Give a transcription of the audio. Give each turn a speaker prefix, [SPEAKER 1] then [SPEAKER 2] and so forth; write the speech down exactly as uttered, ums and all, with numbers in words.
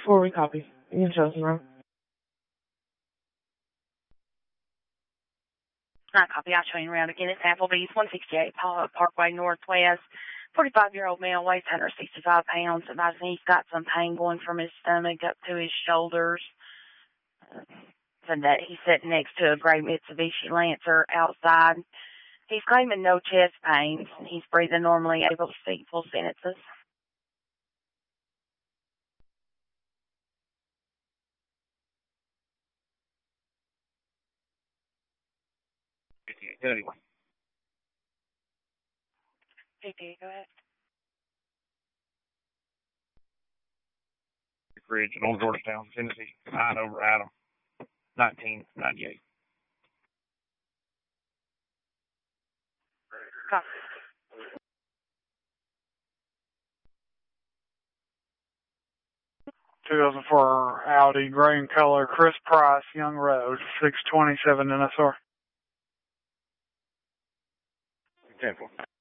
[SPEAKER 1] four, we copy. You can show us around.
[SPEAKER 2] Not copy. I'll show you around again. It's Applebee's, one sixty-eight Parkway Northwest. forty-five-year-old male, weighs one hundred sixty-five pounds. Advising he's got some pain going from his stomach up to his shoulders. Uh, said that he's sitting next to a gray Mitsubishi Lancer outside. He's claiming no chest pains. He's breathing normally, able to speak full sentences.
[SPEAKER 3] fifty-eight thirty.
[SPEAKER 2] fifty, go ahead.
[SPEAKER 3] Ridge in Old Georgetown, Tennessee. Nine over Adam. nineteen ninety-eight.
[SPEAKER 2] Copy.
[SPEAKER 4] two thousand four Audi, gray in color, Chris Price, Young Road, six twenty-seven N S R.
[SPEAKER 3] ten four.